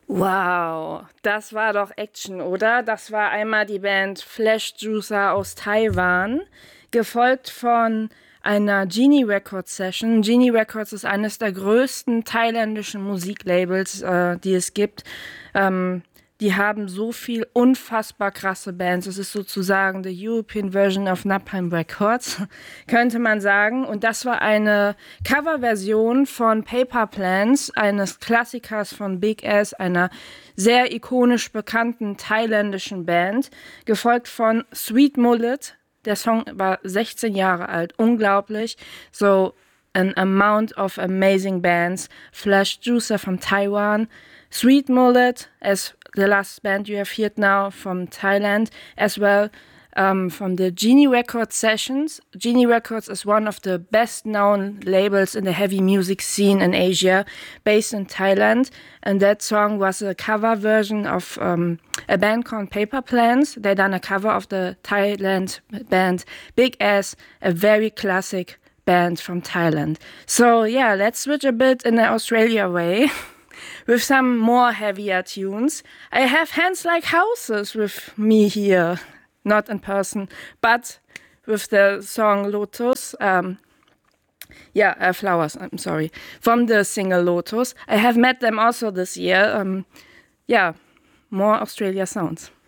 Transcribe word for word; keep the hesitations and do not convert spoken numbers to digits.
Wow, das war doch Action, oder? Das war einmal die Band Flash Juicer aus Taiwan, gefolgt von einer Genie Records Session. Genie Records ist eines der größten thailändischen Musiklabels, äh, die es gibt. Ähm, die haben so viel unfassbar krasse Bands. Es ist sozusagen the European Version of Napalm Records, könnte man sagen. Und das war eine Coverversion von Paper Plans, eines Klassikers von Big Ass, einer sehr ikonisch bekannten thailändischen Band, gefolgt von Sweet Mullet. Der Song war sechzehn Jahre alt, unglaublich. So an amount of amazing bands. Flash Juicer from Taiwan, Sweet Mullet as the last band you have heard now from Thailand, as well um, from the Genie Records sessions. Genie Records is one of the best known labels in the heavy music scene in Asia, based in Thailand. And that song was a cover version of um, a band called Paper Plans. They done a cover of the Thailand band Big Ass, a very classic band from Thailand. So yeah, let's switch a bit in the Australia way. With some more heavier tunes. I have Hands Like Houses with me here, not in person, but with the song Lotus. Um, yeah, uh, Flowers, I'm sorry. From the single Lotus. I have met them also this year. Um, yeah, more Australia sounds.